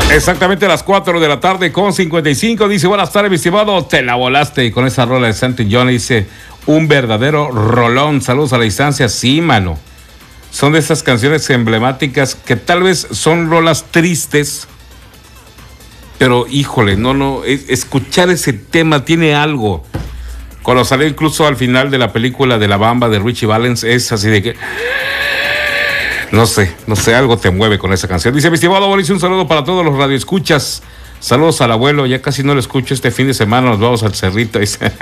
Exactamente a las 4 de la tarde con 55. Dice, buenas tardes, mi estimado. Te la volaste. Y con esa rola de Santi John dice, un verdadero rolón. Saludos a la distancia. Sí, mano. Son de esas canciones emblemáticas que tal vez son rolas tristes. Pero, híjole, escuchar ese tema tiene algo. Cuando salió incluso al final de la película de La Bamba de Richie Valens, es así de que... No sé, algo te mueve con esa canción. Dice, mi estimado Boris, un saludo para todos los radioescuchas. Saludos al abuelo, ya casi no lo escucho este fin de semana, nos vamos al cerrito. Dice.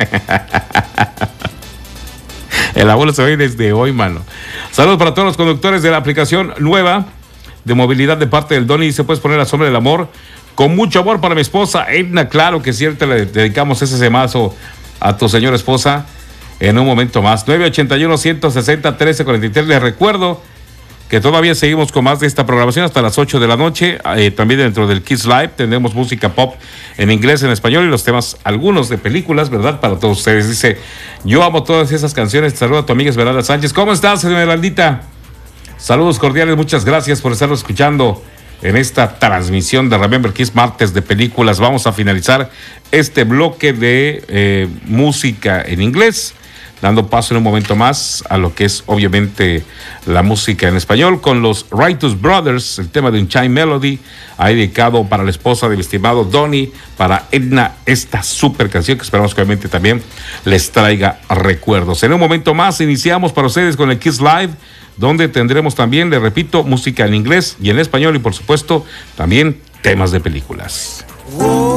El abuelo se ve desde hoy, mano. Saludos para todos los conductores de la aplicación nueva de movilidad de parte del Doni. Dice, puedes poner a Sombra del Amor. Con mucho amor para mi esposa, Edna. Claro que cierto, le dedicamos ese semazo a tu señora esposa en un momento más. 981-160-1343. Les recuerdo que todavía seguimos con más de esta programación hasta las 8 de la noche. También dentro del Kids Live tendremos música pop en inglés, en español y los temas, algunos de películas, ¿verdad? Para todos ustedes. Dice, yo amo todas esas canciones. Te saludo a tu amiga Esmeralda Sánchez. ¿Cómo estás, Esmeraldita? Saludos cordiales, muchas gracias por estarnos escuchando en esta transmisión de Remember Kids martes de películas. Vamos a finalizar este bloque de música en inglés, dando paso en un momento más a lo que es obviamente la música en español con los Righteous Brothers, el tema de Unchained Melody, ahí dedicado para la esposa de mi estimado Donnie, para Edna, esta super canción que esperamos que obviamente también les traiga recuerdos. En un momento más iniciamos para ustedes con el Kids Live, donde tendremos también, les repito, música en inglés y en español y por supuesto también temas de películas.